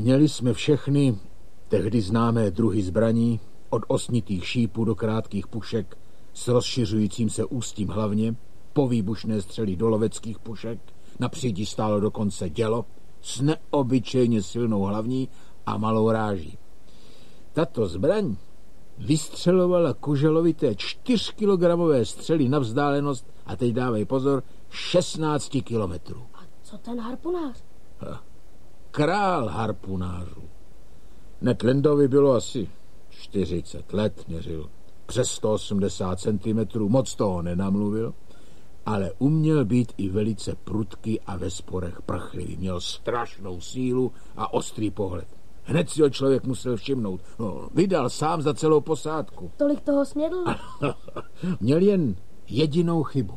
Měli jsme všechny tehdy známé druhy zbraní, od osnitých šípů do krátkých pušek s rozšiřujícím se ústím hlavně, po výbušné střely do loveckých pušek, na přídi stálo dokonce dělo s neobyčejně silnou hlavní a malou ráží. Tato zbraň vystřelovala kuželovité 4kilogramové střely na vzdálenost, a teď dávej pozor, 16 kilometrů. A co ten harpunář? Král harpunářů. Ned Landovi bylo asi 40 let, měřil přes 180 centimetrů, moc toho nenamluvil, ale uměl být i velice prudký a ve sporech prchlivý. Měl strašnou sílu a ostrý pohled. Hned si ho člověk musel všimnout. Vydal sám za celou posádku. Tolik toho snědl? Měl jen jedinou chybu.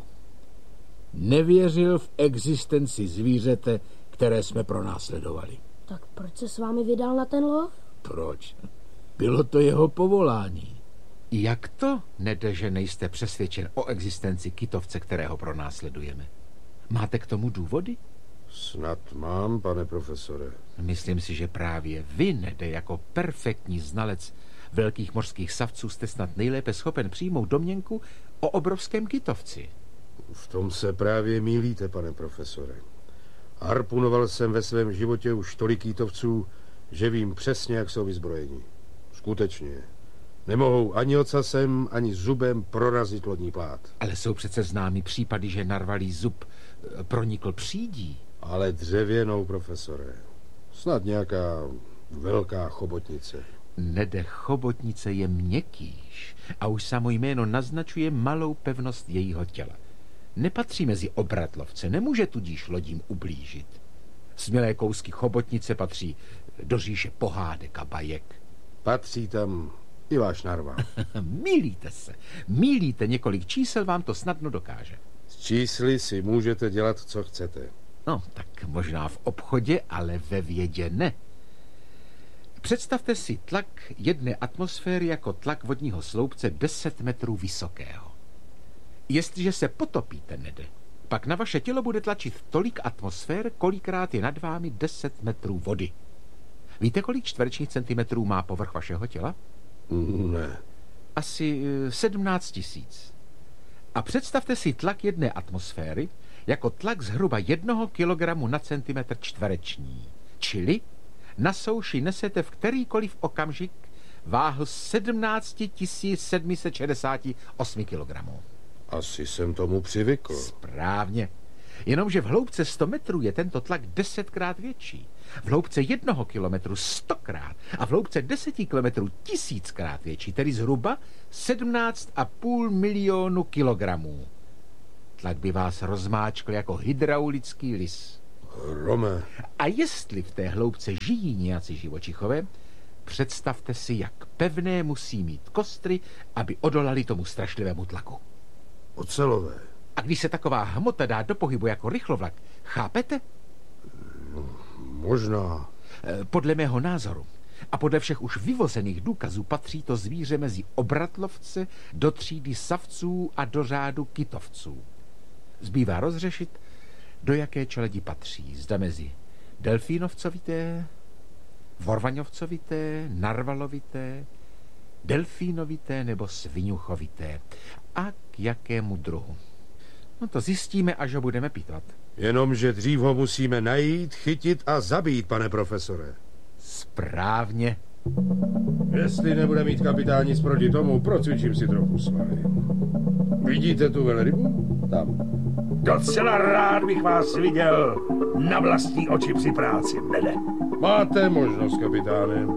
Nevěřil v existenci zvířete, které jsme pronásledovali. Tak proč se s vámi vydal na ten lov? Proč? Bylo to jeho povolání. Jak to, Nede, že nejste přesvědčen o existenci kytovce, kterého pronásledujeme? Máte k tomu důvody? Snad mám, pane profesore. Myslím si, že právě vy, Nede, jako perfektní znalec velkých mořských savců jste snad nejlépe schopen přijmout domněnku o obrovském kytovci. V tom se právě mýlíte, pane profesore. Harpunoval jsem ve svém životě už tolik kytovců, že vím přesně, jak jsou vyzbrojeni. Skutečně. Nemohou ani ocasem, ani zubem prorazit lodní plát. Ale jsou přece známy případy, že narvalý zub pronikl přídí. Ale dřevěnou, profesore. Snad nějaká velká chobotnice. Nede, chobotnice je měkkýš a už samo jméno naznačuje malou pevnost jejího těla. Nepatří mezi obratlovce, nemůže tudíž lodím ublížit. Smělé kousky chobotnice patří do říše pohádek a bajek. Patří tam i váš narval. Mýlíte se. Mýlíte, několik čísel vám to snadno dokáže. S čísly si můžete dělat, co chcete. No, tak možná v obchodě, ale ve vědě ne. Představte si tlak jedné atmosféry jako tlak vodního sloupce 10 metrů vysokého. Jestliže se potopíte, Nede, pak na vaše tělo bude tlačit tolik atmosfér, kolikrát je nad vámi 10 metrů vody. Víte, kolik čtverečních centimetrů má povrch vašeho těla? Ne. Asi 17 000. A představte si tlak jedné atmosféry jako tlak zhruba 1 kilogramu na centimetr čtvereční. Čili na souši nesete v kterýkoliv okamžik váhu 17 768 kilogramů. Asi jsem tomu přivykl. Správně. Jenomže v hloubce 100 metrů je tento tlak 10krát větší. V hloubce 1 kilometru 100krát a v hloubce 10 kilometrů 1000krát větší, tedy zhruba 17,5 milionu kilogramů. Tlak by vás rozmáčkl jako hydraulický lis. Rome. A jestli v té hloubce žijí nějací živočichové, představte si, jak pevné musí mít kostry, aby odolali tomu strašlivému tlaku. Ocelové. A když se taková hmota dá do pohybu jako rychlovlak, chápete? No, možná. Podle mého názoru a podle všech už vyvozených důkazů patří to zvíře mezi obratlovce, do třídy savců a do řádu kytovců. Zbývá rozřešit, do jaké čeledi patří. Zda mezi delfínovcovité, vorvaňovcovité, narvalovité, delfínovité nebo sviňuchovité. A k jakému druhu? No to zjistíme, až ho budeme pitvat. Jenomže dřív ho musíme najít, chytit a zabít, pane profesore. Správně. Jestli nebude mít kapitán nic proti tomu, procvičím si trochu svaly. Vidíte tu velrybu? Tam. Docela rád bych vás viděl na vlastní oči při práci, Nede. Máte možnost, kapitáne.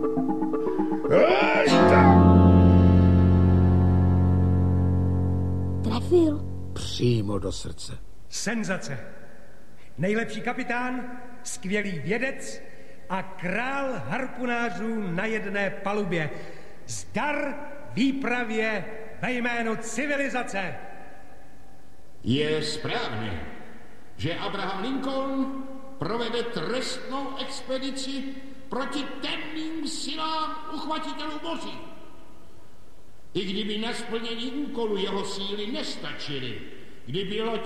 Trefil. Přímo do srdce. Senzace. Nejlepší kapitán, skvělý vědec a král harpunářů na jedné palubě. Zdar výpravě ve jménu civilizace. Je správně, že Abraham Lincoln provede trestnou expedici proti temným silám uchvatitelů moří. I kdyby na splnění úkolu jeho síly nestačily, kdyby loď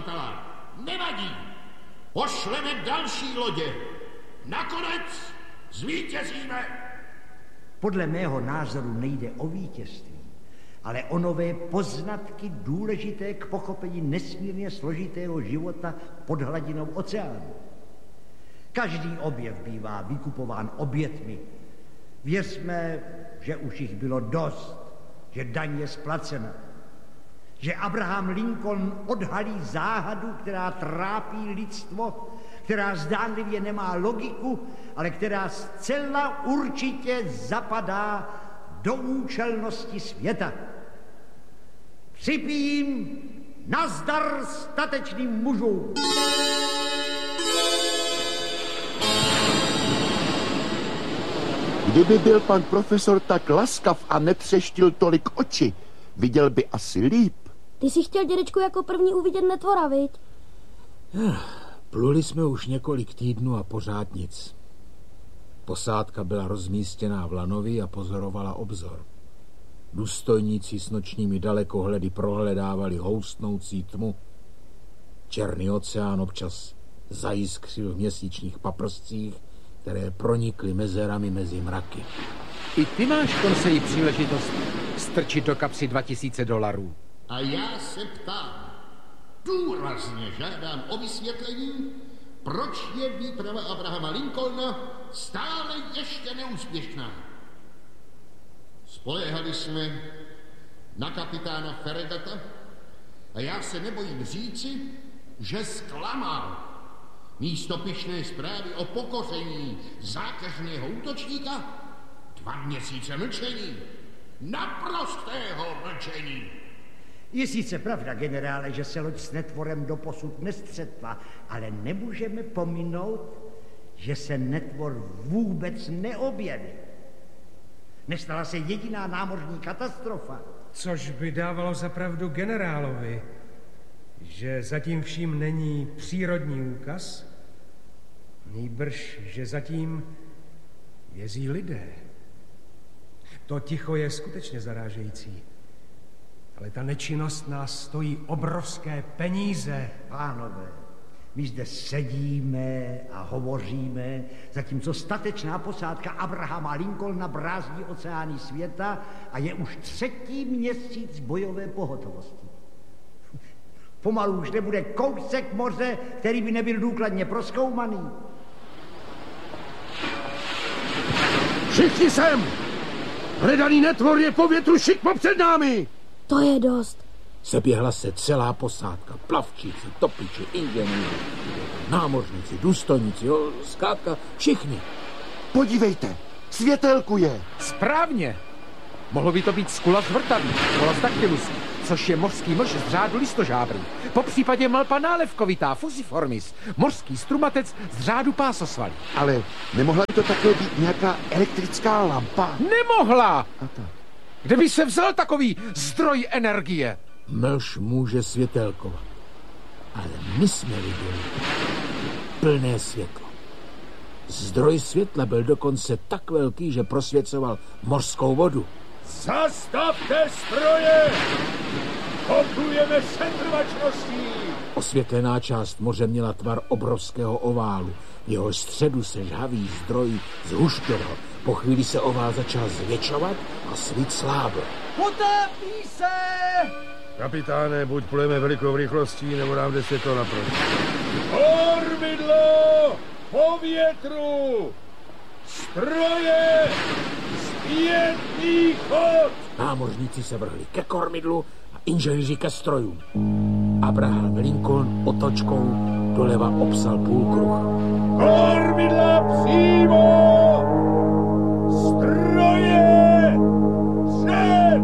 ztroskotala, nevadí. Pošleme další lodě. Nakonec Zvítězíme! Podle mého názoru nejde o vítězství, ale o nové poznatky důležité k pochopení nesmírně složitého života pod hladinou oceánu. Každý objev bývá vykupován obětmi. Věřme, že už jich bylo dost, že daň je splacena, že Abraham Lincoln odhalí záhadu, která trápí lidstvo, která zdánlivě nemá logiku, ale která zcela určitě zapadá do účelnosti světa. Připijím nazdar statečným mužům. Kdyby byl pan profesor tak laskav a netřeštil tolik oči, viděl by asi líp. Ty jsi chtěl, dědečku, jako první uvidět netvora, viď? Pluli jsme už několik týdnů a pořád nic. Posádka byla rozmístěná v lanovi a pozorovala obzor. Důstojníci s nočními dalekohledy prohledávali houstnoucí tmu. Černý oceán občas zajiskřil v měsíčních paprscích, které pronikly mezerami mezi mraky. I ty máš, Korseji, příležitost strčit do kapsy $2000. A já se ptám, důrazně žádám o vysvětlení, proč je výprava Abrahama Lincolna stále ještě neúspěšná. Spoléhali jsme na kapitána Farragata a já se nebojím říci, že zklamal. Místo pyšné zprávy o pokoření zákeřného útočníka 2 měsíce mlčení, naprostého mlčení. Je sice pravda, generále, že se loď s netvorem doposud nestřetla, ale nemůžeme pominout, že se netvor vůbec neobjevil. Nestala se jediná námořní katastrofa. Což by dávalo za pravdu generálovi, že zatím vším není přírodní úkaz, nýbrž, že zatím vězí lidé. To ticho je skutečně zarážející. Ale ta nečinnost nás stojí obrovské peníze. Pánové, my zde sedíme a hovoříme, zatímco statečná posádka Abrahama Lincolna brázdí oceány světa a je už 3. měsíc bojové pohotovosti. Pomalu už nebude kousek moře, který by nebyl důkladně prozkoumaný. Všichni sem! Hledaný netvor je po větru šikmo před námi! To je dost. Seběhla se celá posádka, plavčíci, topiči, inženýři, námořníci, důstojníci, zkrátka všichni. Podívejte, světelkuje. Správně. Mohlo by to být skula z Vrtaví, Molus dactylus, což je mořský mlž z řádu listožábrů. Po případě mlpa nálevkovitá, fusiformis, mořský strumatec z řádu pásosvalí. Ale nemohla by to takhle být nějaká elektrická lampa? Nemohla! A tak. Kde by se vzal takový zdroj energie? Mlž může světelkovat, ale my jsme viděli plné světlo. Zdroj světla byl dokonce tak velký, že prosvěcoval mořskou vodu. Zastavte stroje! Poplujeme setrvačností! Osvětlená část moře měla tvar obrovského oválu. V jeho středu se žhavý zdroj zhušťoval. Po chvíli se ovál začal zvětšovat a svít slábl. Potápí se! Kapitáne, buď plujeme velikou rychlostí, nebo nám jde světlo naproti. Kormidlo! Po větru! Stroje! Zpětný chod! Námořníci se vrhli ke kormidlu a inženýři ke strojům. Abraham Lincoln otočkou doleva obsal půlkruh. Kormidla přímo! Stroje! Před!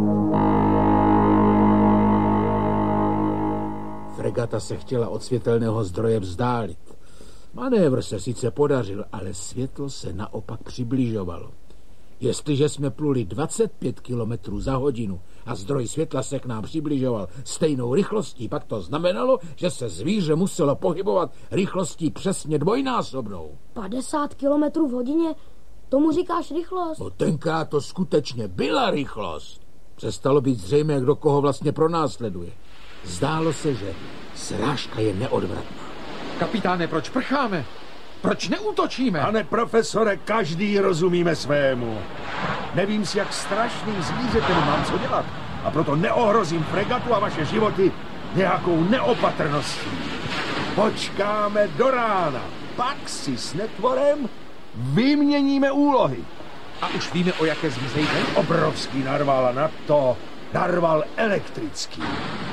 Fregata se chtěla od světelného zdroje vzdálit. Manévr se sice podařil, ale světlo se naopak přibližovalo. Jestliže jsme pluli 25 kilometrů za hodinu a zdroj světla se k nám přibližoval stejnou rychlostí, pak to znamenalo, že se zvíře muselo pohybovat rychlostí přesně dvojnásobnou. 50 kilometrů v hodině? Tomu říkáš rychlost? No tenkrát to skutečně byla rychlost. Přestalo být zřejmé, kdo koho vlastně pronásleduje. Zdálo se, že srážka je neodvratná. Kapitáne, proč prcháme? Proč neútočíme? Pane profesore, každý rozumíme svému. Nevím si, jak strašným zvířetem mám co dělat. A proto neohrozím fregatu a vaše životy nějakou neopatrností. Počkáme do rána. Pak si s netvorem vyměníme úlohy. A už víme, o jaké zvíře jde? Obrovský narval a na to narval elektrický.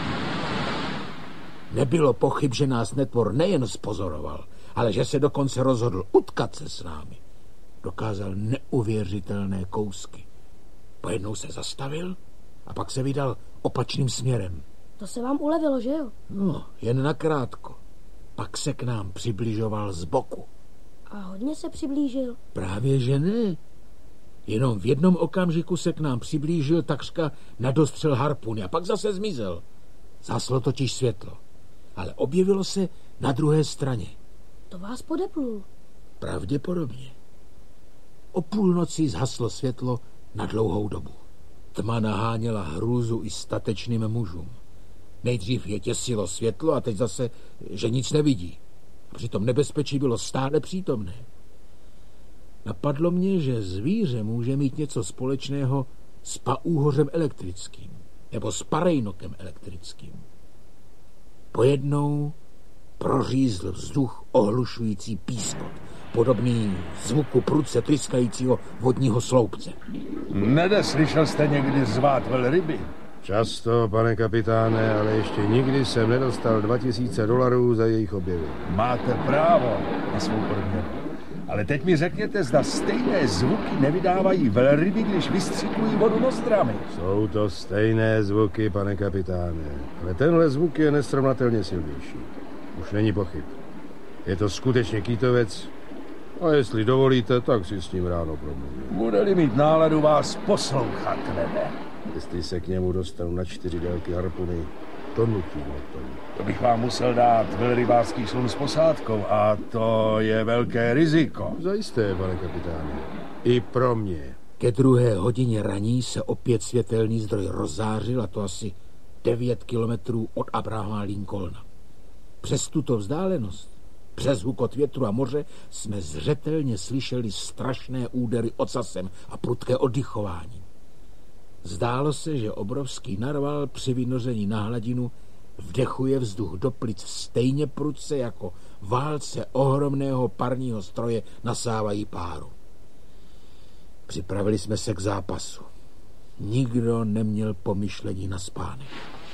Nebylo pochyb, že nás netvor nejen spozoroval, ale že se dokonce rozhodl utkat se s námi. Dokázal neuvěřitelné kousky. Pojednou se zastavil a pak se vydal opačným směrem. To se vám ulevilo, že jo? No, jen nakrátko. Pak se k nám přibližoval z boku. A hodně se přiblížil. Právě že ne. Jenom v jednom okamžiku se k nám přiblížil takřka na dostřel harpuny a pak zase zmizel. Zhaslo totiž světlo, ale objevilo se na druhé straně. To vás podeplul. Pravděpodobně. O půlnoci zhaslo světlo na dlouhou dobu. Tma naháněla hrůzu i statečným mužům. Nejdřív je těsilo světlo a teď zase, že nic nevidí. A přitom nebezpečí bylo stále přítomné. Napadlo mě, že zvíře může mít něco společného s paúhořem elektrickým nebo s parejnokem elektrickým. Pojednou prořízl vzduch ohlušující pískot, podobný zvuku prudce tryskajícího vodního sloupce. Nede, slyšel jste někdy zvát velryby? Často, pane kapitáne, ale ještě nikdy jsem nedostal $2000 za jejich objevy. Máte právo na svou odměnu. Ale teď mi řekněte, zda stejné zvuky nevydávají velryby, když vystřikují vodu nostrami. Jsou to stejné zvuky, pane kapitáne, ale tenhle zvuk je nesrovnatelně silnější. Už není pochyb. Je to skutečně kýtovec a jestli dovolíte, tak si s ním ráno promluvím. Bude-li mít náladu vás poslouchat, Nede. Jestli se k němu dostanu na 4 délky harpuny, to nutím o tom. To bych vám musel dát velrybářský člun s posádkou a to je velké riziko. Zajisté, pane kapitáne. I pro mě. Ke 2:00 raní se opět světelný zdroj rozzářil, a to asi 9 kilometrů od Abrahama Lincolna. Přes tuto vzdálenost, přes hukot větru a moře, jsme zřetelně slyšeli strašné údery ocasem a prudké oddychování. Zdálo se, že obrovský narval při vynoření na hladinu vdechuje vzduch do plic stejně prudce, jako válce ohromného parního stroje nasávají páru. Připravili jsme se k zápasu. Nikdo neměl pomyšlení na spánek.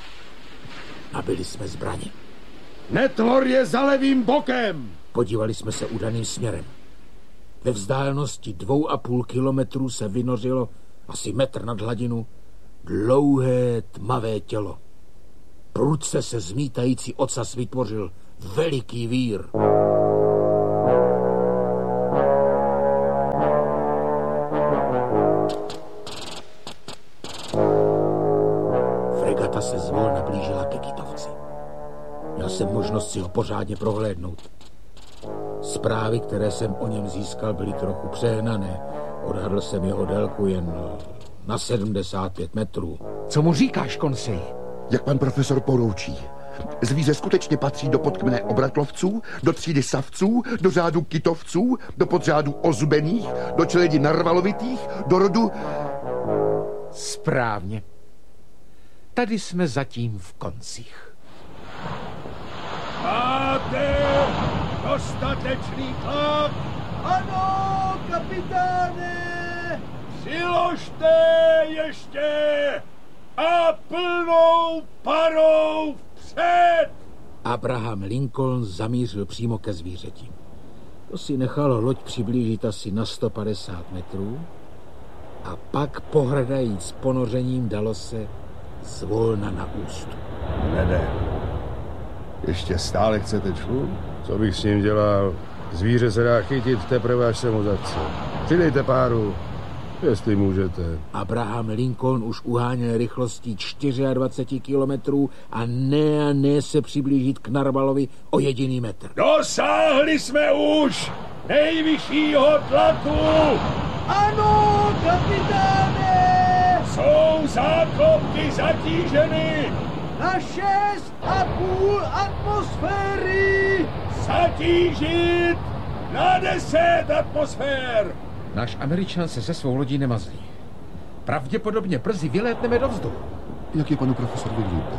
Nabili jsme zbraně. Netvor je za levým bokem! Podívali jsme se udaným směrem. Ve vzdálenosti 2,5 kilometru se vynořilo asi metr nad hladinu dlouhé tmavé tělo. Prudce se zmítající ocas vytvořil veliký vír. Fregata se zvolna blížila ke kytovci. Měl jsem možnost si ho pořádně prohlédnout. Zprávy, které jsem o něm získal, byly trochu přehnané. Odhadl jsem jeho délku jen na 75 metrů. Co mu říkáš, Konsej? Jak pan profesor poroučí. Zvíře skutečně patří do podkmene obratlovců, do třídy savců, do řádu kytovců, do podřádu ozubených, do čeledi narvalovitých, do rodu... Správně. Tady jsme zatím v koncích. Máte dostatečný tlak? Ano, kapitáne! Přiložte ještě a plnou parou vpřed! Abraham Lincoln zamířil přímo ke zvířeti. To si nechalo loď přiblížit asi na 150 metrů a pak pohrdajíc ponořením dalo se zvolna na ústup. Nede, ještě stále chcete člun? Co bych s ním dělal? Zvíře se dá chytit teprve, až se mu zachce. Přidejte páru, jestli můžete. Abraham Lincoln už uháněl rychlostí 24 kilometrů a ne se přiblížit k narvalovi o 1 metr. Dosáhli jsme už nejvyššího tlaku! Ano, kapitáne! Jsou záklopky zatíženy! Na 6,5 atmosféry! Zatížit Na 10 atmosfér! Náš Američan se se svou lodí nemazlí. Pravděpodobně brzy vylétneme do vzduchu. Jak je panu profesorovi líto?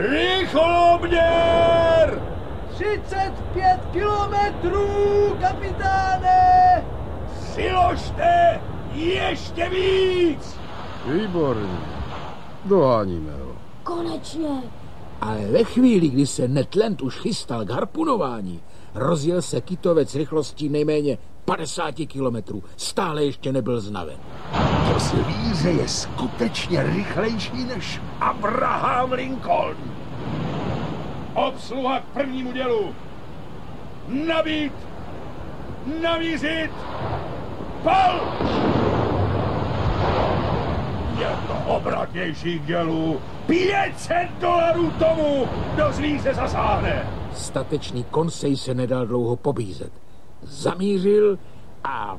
Rychloměr! 35 kilometrů, kapitáne! Přiložte ještě víc! Výborně. Doháníme ho. Konečně. Ale ve chvíli, kdy se Ned Land už chystal k harpunování, rozjel se kytovec rychlostí nejméně 50 kilometrů. Stále ještě nebyl znaven. To zvíře je skutečně rychlejší než Abraham Lincoln. Obsluha k prvnímu dělu. Nabít! Namířit! Pal! Je to obratnější k dělu. $500 tomu, kdo zvíře zasáhne. Statečný Konsej se nedal dlouho pobízet. Zamířil a...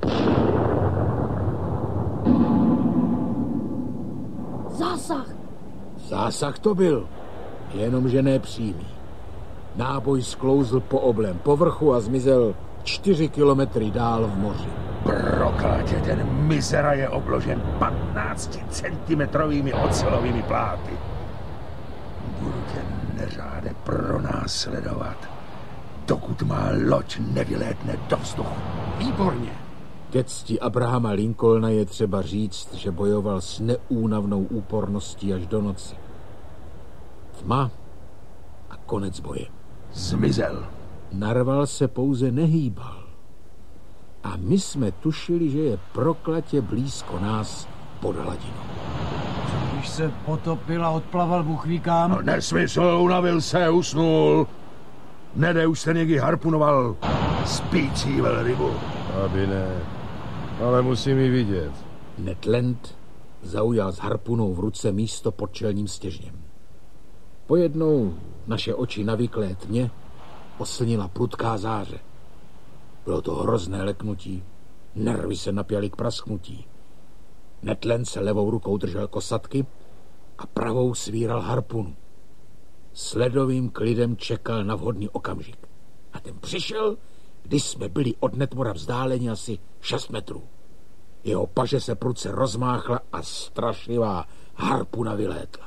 Zásah. Zásah to byl, jenomže ne přímý. Náboj sklouzl po oblém povrchu a zmizel 4 kilometry dál v moři. Proklatě, ten mizera je obložen 15-centimetrovými ocelovými pláty. Budu tě, neřáde, pronásledovat, dokud má loď nevylétne do vzduchu. Výborně. Ke cti Abrahama Lincolna je třeba říct, že bojoval s neúnavnou úporností až do noci. Tma a konec boje. Zmizel. Narval se pouze nehýbal. A my jsme tušili, že je proklatě blízko nás pod hladinou. Když se potopil a odplaval Bůh ví kam. No, nesmysl, unavil se, usnul. Nede, už se někdy harpunoval spící velrybu. Aby ne, ale musím ji vidět. Ned Land zaujal s harpunou v ruce místo pod čelním stěžněm. Pojednou naše oči navyklé tmě oslnila prudká záře. Bylo to hrozné leknutí. Nervy se napjaly k prasknutí. Ned Land se levou rukou držel kosatky a pravou svíral harpunu. S ledovým klidem čekal na vhodný okamžik. A ten přišel, když jsme byli od Netmora vzdáleni asi 6 metrů. Jeho paže se prudce rozmáchla a strašlivá harpuna vylétla.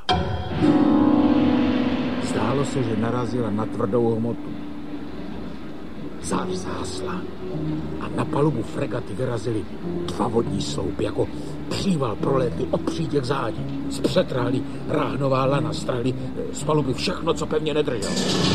Zdálo se, že narazila na tvrdou hmotu. Záď zásla a na palubu fregaty vyrazily 2 vodní sloupy, jako příval prolétly opřídě k zádi. Zpřetrhali ráhnová lana, strhli z paluby všechno, co pevně nedržel.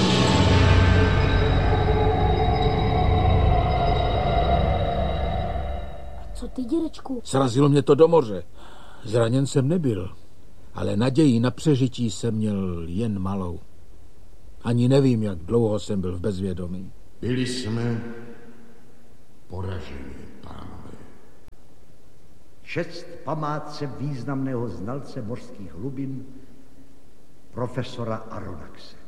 Co ty, dědečku? Srazilo mě to do moře. Zraněn jsem nebyl, ale naději na přežití jsem měl jen malou. Ani nevím, jak dlouho jsem byl v bezvědomí. Byli jsme poraženi, pánové. Čest památce významného znalce mořských hlubin, profesora Aronnaxe.